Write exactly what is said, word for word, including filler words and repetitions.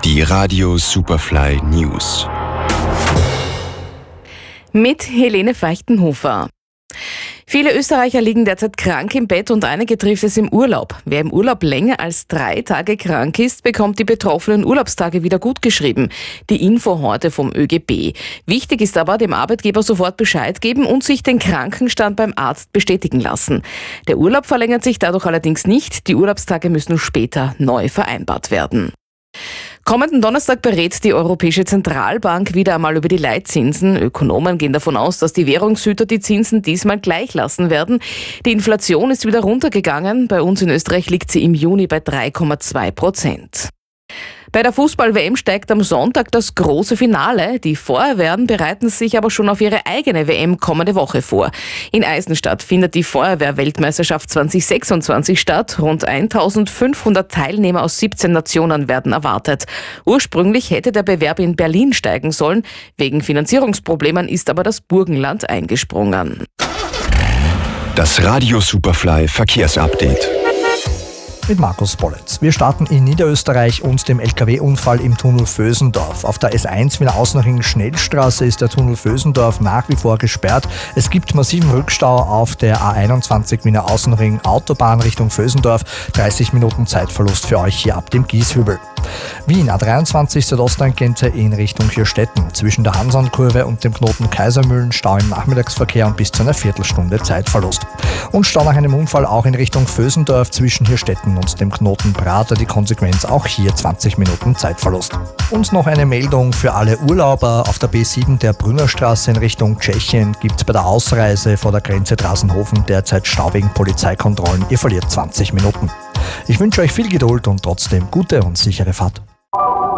Die Radio Superfly News. Mit Helene Feichtenhofer. Viele Österreicher liegen derzeit krank im Bett und einige trifft es im Urlaub. Wer im Urlaub länger als drei Tage krank ist, bekommt die betroffenen Urlaubstage wieder gutgeschrieben. Die Info heute vom ÖGB. Wichtig ist aber, dem Arbeitgeber sofort Bescheid geben und sich den Krankenstand beim Arzt bestätigen lassen. Der Urlaub verlängert sich dadurch allerdings nicht. Die Urlaubstage müssen später neu vereinbart werden. Kommenden Donnerstag berät die Europäische Zentralbank wieder einmal über die Leitzinsen. Ökonomen gehen davon aus, dass die Währungshüter die Zinsen diesmal gleich lassen werden. Die Inflation ist wieder runtergegangen. Bei uns in Österreich liegt sie im Juni bei drei Komma zwei Prozent. Bei der Fußball-W M steigt am Sonntag das große Finale. Die Feuerwehren bereiten sich aber schon auf ihre eigene W M kommende Woche vor. In Eisenstadt findet die Feuerwehr-Weltmeisterschaft zwanzig sechsundzwanzig statt. Rund eintausendfünfhundert Teilnehmer aus siebzehn Nationen werden erwartet. Ursprünglich hätte der Bewerb in Berlin steigen sollen. Wegen Finanzierungsproblemen ist aber das Burgenland eingesprungen. Das Radio Superfly Verkehrsupdate. Mit Markus Bolletz. Wir starten in Niederösterreich und dem L K W-Unfall im Tunnel Vösendorf. Auf der S eins Wiener Außenring Schnellstraße ist der Tunnel Vösendorf nach wie vor gesperrt. Es gibt massiven Rückstau auf der A einundzwanzig Wiener Außenring Autobahn Richtung Vösendorf. dreißig Minuten Zeitverlust für euch hier ab dem Gieshübel. Wien A dreiundzwanzig Südosttangente in Richtung Hirstetten. Zwischen der Hansahnkurve und dem Knoten Kaisermühlen Stau im Nachmittagsverkehr und bis zu einer Viertelstunde Zeitverlust. Und Stau nach einem Unfall auch in Richtung Vösendorf zwischen Hirstetten und dem Knoten Prater. Die Konsequenz auch hier zwanzig Minuten Zeitverlust. Und noch eine Meldung für alle Urlauber. Auf der B sieben der Brünnerstraße in Richtung Tschechien gibt es bei der Ausreise vor der Grenze Drasenhofen derzeit Stau wegen Polizeikontrollen. Ihr verliert zwanzig Minuten. Ich wünsche euch viel Geduld und trotzdem gute und sichere Fahrt.